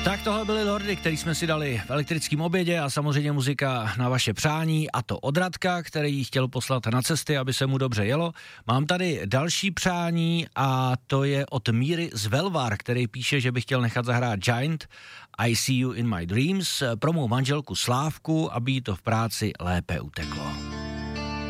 Tak tohle byly Lordi, který jsme si dali v elektrickém obědě a samozřejmě muzika na vaše přání, a to od Radka, který chtěl poslat na cesty, aby se mu dobře jelo. Mám tady další přání a to je od Míry z Velvar, který píše, že by chtěl nechat zahrát Giant I See You in My Dreams pro mou manželku Slávku, aby jí to v práci lépe uteklo.